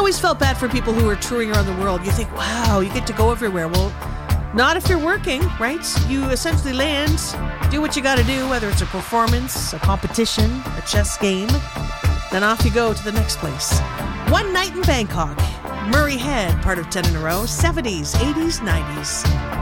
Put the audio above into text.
always felt bad for people who are touring around the world. You think, wow, you get to go everywhere. Well, not if you're working, right? You essentially land, do what you got to do, whether it's a performance, a competition, a chess game. Then off you go to the next place. One night in Bangkok. Murray Head, part of 10 in a row. 70s, 80s, 90s.